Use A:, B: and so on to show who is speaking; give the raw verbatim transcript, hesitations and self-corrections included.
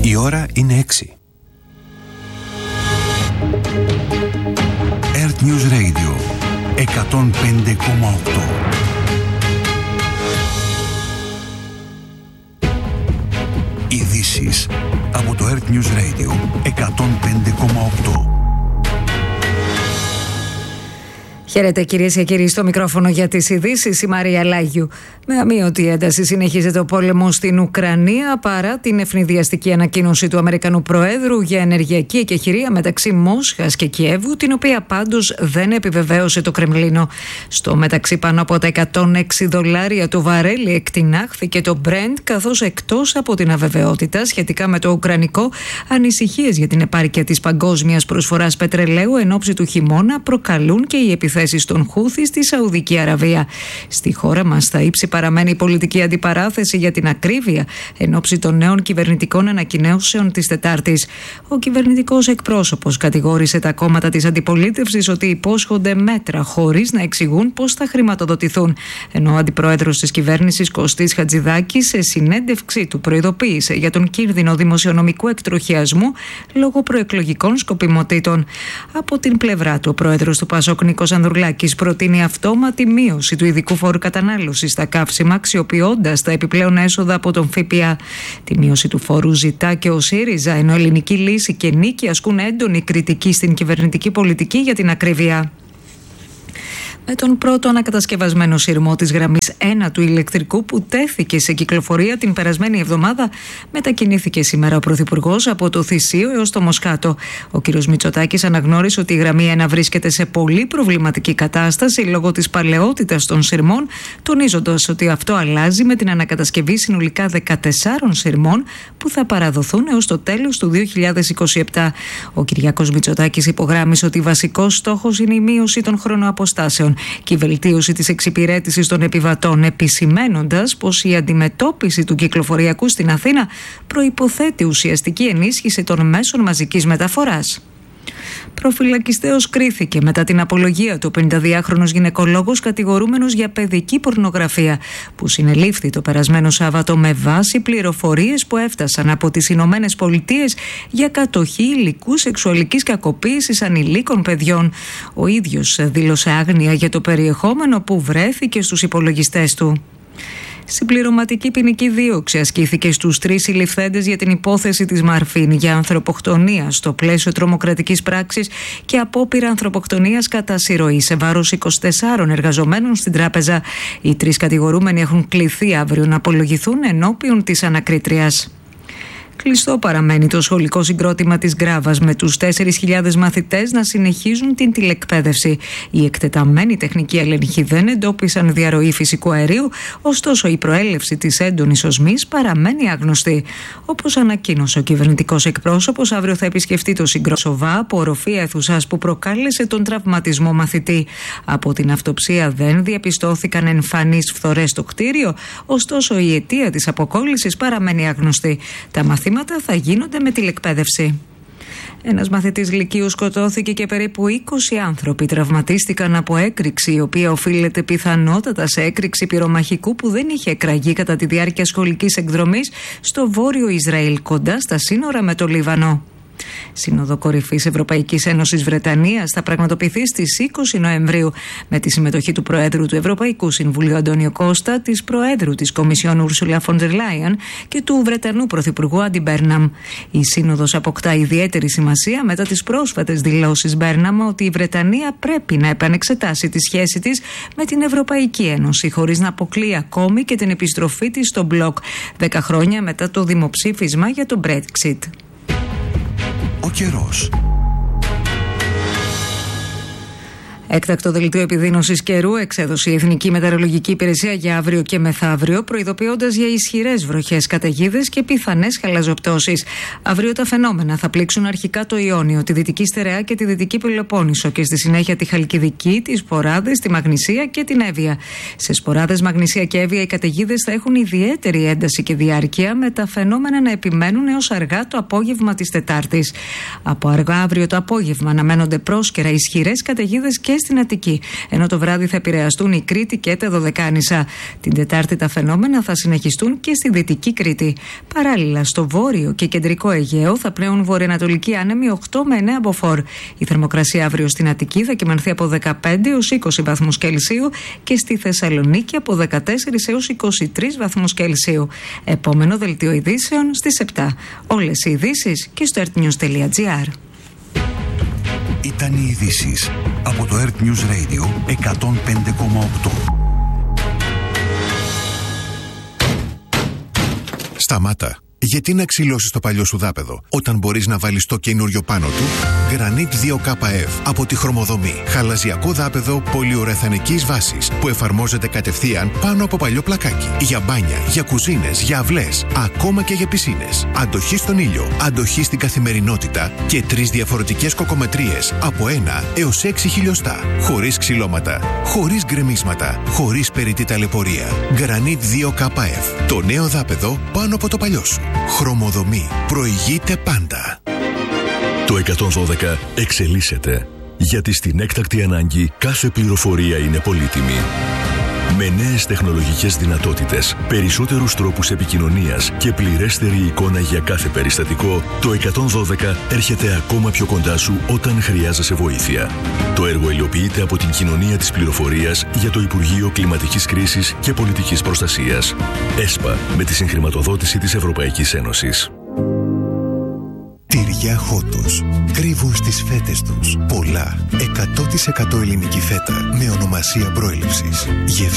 A: Η ώρα είναι έξι. Earth News Radio εκατόν πέντε κόμμα οκτώ. Ειδήσεις από το Earth News Radio εκατόν πέντε κόμμα οκτώ.
B: Χαίρετε κυρίες και κύριοι, στο μικρόφωνο για τις ειδήσεις η Μαρία Λάγιου. Με αμείωτη ένταση συνεχίζεται ο πόλεμος στην Ουκρανία παρά την ευνηδιαστική ανακοίνωση του Αμερικανού Προέδρου για ενεργειακή εκεχηρία μεταξύ Μόσχας και Κιέβου, την οποία πάντως δεν επιβεβαίωσε το Κρεμλίνο. Στο μεταξύ, πάνω από τα εκατόν έξι δολάρια το βαρέλι εκτινάχθηκε το Brent, καθώς εκτός από την αβεβαιότητα σχετικά με το ουκρανικό, ανησυχίες για την επάρκεια της παγκόσμιας προσφοράς πετρελαίου εν ώψη του χειμώνα προκαλούν και οι επιθέσεις των Χούθι στη Σαουδική Αραβία. Στη χώρα μας στα ύψη παραμένει η πολιτική αντιπαράθεση για την ακρίβεια εν ώψη των νέων κυβερνητικών ανακοινώσεων της Τετάρτης. Ο κυβερνητικός εκπρόσωπος κατηγόρησε τα κόμματα της αντιπολίτευσης ότι υπόσχονται μέτρα χωρίς να εξηγούν πώς θα χρηματοδοτηθούν. Ενώ ο αντιπρόεδρος της κυβέρνησης Κωστής Χατζηδάκης σε συνέντευξή του προειδοποίησε για τον κίνδυνο δημοσιονομικού εκτροχιασμού λόγω προεκλογικών σκοπιμοτήτων. Από την πλευρά του, ο πρόεδρος του Πασόκ Νίκος Ανδρουλάκης προτείνει αυτόματη μείωση του ειδικού φόρου κατανάλωσης στα καύσιμα, αξιοποιώντας τα επιπλέον έσοδα από τον ΦΠΑ. Τη μείωση του φόρου ζητά και ο ΣΥΡΙΖΑ, ενώ Ελληνική Λύση και Νίκη ασκούν έντονη κριτική στην κυβερνητική πολιτική για την ακρίβεια. Με τον πρώτο ανακατασκευασμένο σειρμό της γραμμής ένα του ηλεκτρικού που τέθηκε σε κυκλοφορία την περασμένη εβδομάδα, μετακινήθηκε σήμερα ο Πρωθυπουργός από το Θησίο έως το Μοσχάτο. Ο κ. Μητσοτάκης αναγνώρισε ότι η γραμμή ένα βρίσκεται σε πολύ προβληματική κατάσταση λόγω της παλαιότητας των σειρμών, τονίζοντας ότι αυτό αλλάζει με την ανακατασκευή συνολικά δεκατεσσάρων σειρμών που θα παραδοθούν έως το τέλος του δύο χιλιάδες είκοσι επτά. Ο Κυριάκος Μητσοτάκης υπογράμμισε ότι βασικός στόχος είναι η μείωση των χρονοαποστάσεων και η βελτίωση της εξυπηρέτησης των επιβατών, επισημαίνοντας πως η αντιμετώπιση του κυκλοφοριακού στην Αθήνα προϋποθέτει ουσιαστική ενίσχυση των μέσων μαζικής μεταφοράς. Προφυλακιστέως κρίθηκε μετά την απολογία του ο πενηνταδυάχρονος γυναικολόγος κατηγορούμενος για παιδική πορνογραφία, που συνελήφθη το περασμένο Σάββατο με βάση πληροφορίες που έφτασαν από τις Ηνωμένες Πολιτείες για κατοχή υλικού σεξουαλικής κακοποίησης ανηλίκων παιδιών. Ο ίδιος δήλωσε άγνοια για το περιεχόμενο που βρέθηκε στους υπολογιστές του. Συμπληρωματική ποινική δίωξη ασκήθηκε στους τρεις συλληφθέντες για την υπόθεση της Μαρφίν για ανθρωποκτονία στο πλαίσιο τρομοκρατικής πράξης και απόπειρα ανθρωποκτονίας κατά συρροή σε βάρος είκοσι τεσσάρων εργαζομένων στην τράπεζα. Οι τρεις κατηγορούμενοι έχουν κληθεί αύριο να απολογηθούν ενώπιον της ανακρίτριας. Κλειστό παραμένει το σχολικό συγκρότημα της Γκράβας, με τους τέσσερις χιλιάδες μαθητές να συνεχίζουν την τηλεκπαίδευση. Οι εκτεταμένοι τεχνικοί έλεγχοι δεν εντόπισαν διαρροή φυσικού αερίου, ωστόσο η προέλευση της έντονης οσμής παραμένει άγνωστη. Όπως ανακοίνωσε ο κυβερνητικός εκπρόσωπος, αύριο θα επισκεφτεί το συγκρόσοβά από οροφή αίθουσας που προκάλεσε τον τραυματισμό μαθητή. Από την αυτοψία δεν διαπιστώθηκαν εμφανείς φθορές στο κτίριο, ωστόσο η αιτία της αποκόλλησης παραμένει άγνωστη. Τα μαθήματα θα γίνονται με τηλεκπαίδευση. Ένας μαθητής λυκείου σκοτώθηκε και περίπου είκοσι άνθρωποι τραυματίστηκαν από έκρηξη, η οποία οφείλεται πιθανότατα σε έκρηξη πυρομαχικού που δεν είχε εκραγεί κατά τη διάρκεια σχολικής εκδρομής στο βόρειο Ισραήλ, κοντά στα σύνορα με το Λίβανο. Σύνοδο Κορυφής Ευρωπαϊκής Ένωσης Βρετανίας θα πραγματοποιηθεί στις είκοσι Νοεμβρίου με τη συμμετοχή του Προέδρου του Ευρωπαϊκού Συμβουλίου Αντώνιο Κώστα, της Προέδρου της Κομισιόν Ούρσουλα φον ντερ Λάιεν και του Βρετανού Πρωθυπουργού Άντι Μπέρναμ. Η Σύνοδος αποκτά ιδιαίτερη σημασία μετά τις πρόσφατες δηλώσεις Μπέρναμ ότι η Βρετανία πρέπει να επανεξετάσει τη σχέση της με την Ευρωπαϊκή Ένωση, χωρίς να αποκλεί ακόμη και την επιστροφή της στο μπλοκ, δέκα χρόνια μετά το δημοψήφισμα για το Brexit.
A: Ο καιρός.
B: Έκτακτο δελτίο επιδείνωσης καιρού εξέδωσε η Εθνική Μετεωρολογική Υπηρεσία για αύριο και μεθαύριο, προειδοποιώντας για ισχυρές βροχές, καταιγίδες και πιθανές χαλαζοπτώσεις. Αύριο τα φαινόμενα θα πλήξουν αρχικά το Ιόνιο, τη Δυτική Στερεά και τη Δυτική Πελοπόννησο και στη συνέχεια τη Χαλκιδική, τις Σποράδες, τη Μαγνησία και την Εύβοια. Σε Σποράδες, Μαγνησία και Εύβοια οι καταιγίδες θα έχουν ιδιαίτερη ένταση και διάρκεια, με τα φαινόμενα να επιμένουν έως αργά το απόγευμα της Τετάρτης. Από αργά αύριο το απόγευμα αναμένονται πρόσκαιρα ισχυρές καταιγίδες και στην Αττική, ενώ το βράδυ θα επηρεαστούν η Κρήτη και τα Δωδεκάνησα. Την Τετάρτη τα φαινόμενα θα συνεχιστούν και στη Δυτική Κρήτη. Παράλληλα, στο βόρειο και κεντρικό Αιγαίο θα πλέουν βορειοανατολικοί άνεμοι οκτώ με εννέα μποφόρ. Η θερμοκρασία αύριο στην Αττική θα κυμανθεί από δεκαπέντε έως είκοσι βαθμούς Κελσίου και στη Θεσσαλονίκη από δεκατέσσερις έως είκοσι τρεις βαθμούς Κελσίου. Επόμενο δελτίο ειδήσεων στις επτά. Όλες οι ειδήσεις και στο earth news τελεία gr.
A: Ήταν οι ειδήσεις από το Earth News Radio εκατόν πέντε κόμμα οκτώ.
C: Σταμάτα. Γιατί να ξυλώσεις το παλιό σου δάπεδο όταν μπορείς να βάλεις το καινούριο πάνω του? Granit δύο κέι εφ από τη Χρωμοδομή. Χαλαζιακό δάπεδο πολυουρεθανικής βάσης που εφαρμόζεται κατευθείαν πάνω από παλιό πλακάκι. Για μπάνια, για κουζίνες, για αυλές, ακόμα και για πισίνες. Αντοχή στον ήλιο, αντοχή στην καθημερινότητα και τρεις διαφορετικές κοκομετρίες από ένα έως έξι χιλιοστά. Χωρίς ξυλώματα, χωρίς γκρεμίσματα, χωρίς περιττή ταλαιπωρία. Granit δύο κέι εφ. Το νέο δάπεδο πάνω από το παλιό σου. Χρωμοδομή. Προηγείται πάντα.
D: Το εκατόν δώδεκα εξελίσσεται. Γιατί στην έκτακτη ανάγκη κάθε πληροφορία είναι πολύτιμη. Με νέες τεχνολογικές δυνατότητες, περισσότερους τρόπους επικοινωνίας και πληρέστερη εικόνα για κάθε περιστατικό, το εκατόν δώδεκα έρχεται ακόμα πιο κοντά σου όταν χρειάζεσαι βοήθεια. Το έργο υλοποιείται από την Κοινωνία της Πληροφορίας για το Υπουργείο Κλιματικής Κρίσης και Πολιτικής Προστασίας. ΕΣΠΑ, με τη συγχρηματοδότηση της Ευρωπαϊκής Ένωσης.
C: Τυριά Χότος. Κρύβουν στις φέτες τους πολλά εκατό τοις εκατό ελληνική φέτα με ονομασία προέλευσης.